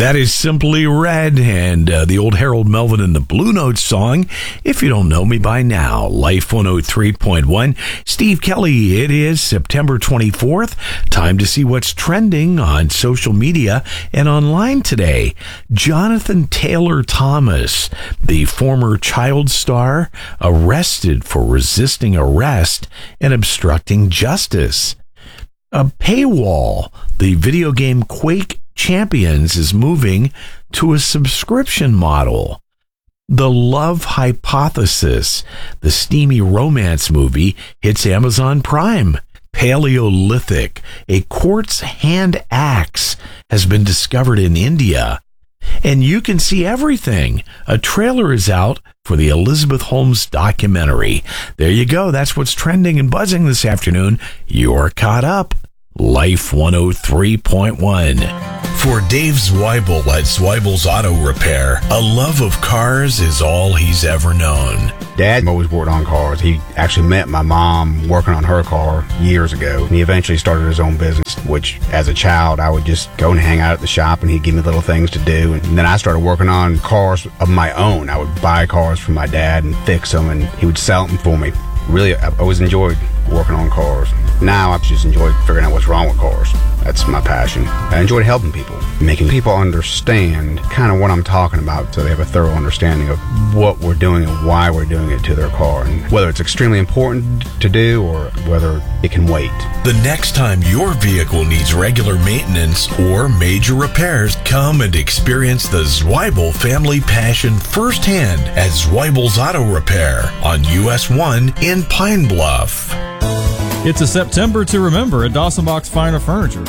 That is Simply Red and the old Harold Melvin and the Blue Notes song. If you don't know me by now, Life 103.1. Steve Kelly, it is September 24th. Time to see what's trending on social media and online today. Jonathan Taylor Thomas, the former child star, arrested for resisting arrest and obstructing justice. A paywall, the video game Quake Champions is moving to a subscription model. The Love Hypothesis, the steamy romance movie, hits Amazon Prime. Paleolithic, a quartz hand axe, has been discovered in India. And You Can See Everything. A trailer is out for the Elizabeth Holmes documentary. There you go. That's what's trending and buzzing this afternoon. You're caught up. Life 103.1. For Dave Zweibel at Zweibel's Auto Repair, a love of cars is all he's ever known. Dad always worked on cars. He actually met my mom working on her car years ago. He eventually started his own business, which as a child, I would just go and hang out at the shop and he'd give me little things to do. And then I started working on cars of my own. I would buy cars from my dad and fix them, and he would sell them for me. Really, I always enjoyed working on cars. Now I just enjoy figuring out what's wrong with cars. That's my passion. I enjoyed helping people, making people understand kind of what I'm talking about so they have a thorough understanding of what we're doing and why we're doing it to their car, and whether it's extremely important to do or whether it can wait. The next time your vehicle needs regular maintenance or major repairs, come and experience the Zweibel family passion firsthand at Zweibel's Auto Repair on US 1 in Pine Bluff. It's a September to remember at Dawson Box Finer Furniture.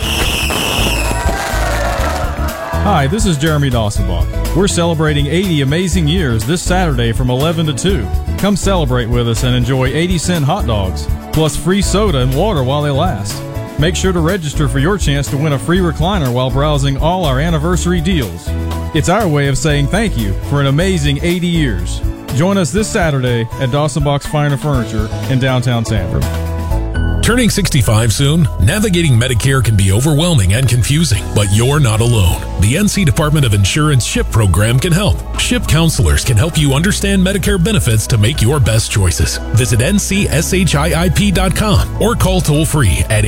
Hi, this is Jeremy Dawsonbach. We're celebrating 80 amazing years this Saturday from 11 to 2. Come celebrate with us and enjoy 80-cent hot dogs, plus free soda and water while they last. Make sure to register for your chance to win a free recliner while browsing all our anniversary deals. It's our way of saying thank you for an amazing 80 years. Join us this Saturday at Dawson Box Finer Furniture in downtown Sanford. Turning 65 soon, navigating Medicare can be overwhelming and confusing, but you're not alone. The NC Department of Insurance SHIP program can help. SHIP counselors can help you understand Medicare benefits to make your best choices. Visit ncship.com or call toll-free at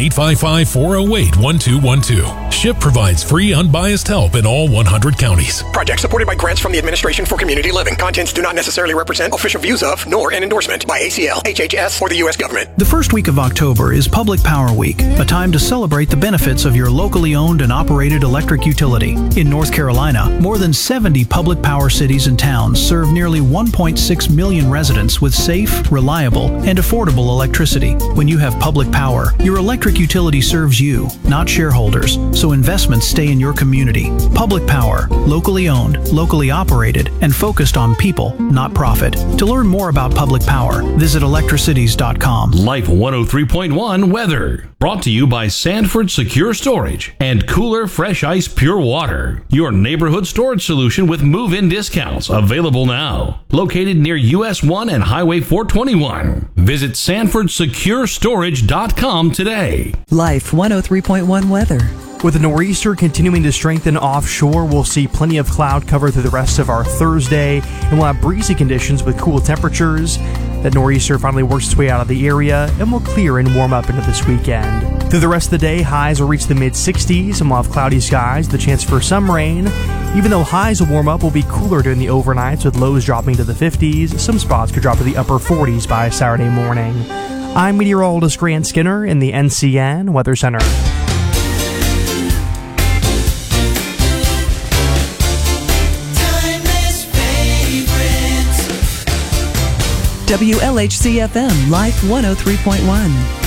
855-408-1212. SHIP provides free, unbiased help in all 100 counties. Project supported by grants from the Administration for Community Living. Contents do not necessarily represent official views of, nor an endorsement by ACL, HHS, or the U.S. government. The first week of October is Public Power Week, a time to celebrate the benefits of your locally owned and operated electric utility. In North Carolina, more than 70 public power cities and towns serve nearly 1.6 million residents with safe, reliable, and affordable electricity. When you have public power, your electric utility serves you, not shareholders, so investments stay in your community. Public power, locally owned, locally operated, and focused on people, not profit. To learn more about public power, visit electricities.com. Life 103.1 weather. Brought to you by Sanford Secure Storage and Cooler Fresh Ice Pure Water. Your neighborhood storage solution with move-in discounts available now. Located near US 1 and Highway 421. Visit SanfordSecureStorage.com today. Life 103.1 weather. With the nor'easter continuing to strengthen offshore, we'll see plenty of cloud cover through the rest of our Thursday, and we'll have breezy conditions with cool temperatures. That nor'easter finally works its way out of the area and will clear and warm up into this weekend. Through the rest of the day, highs will reach the mid-60s, and we'll have cloudy skies, the chance for some rain. Even though highs will warm up, will be cooler during the overnights, with lows dropping to the 50s. Some spots could drop to the upper 40s by Saturday morning. I'm meteorologist Grant Skinner in the NCN Weather Center. WLHC-FM, Life 103.1.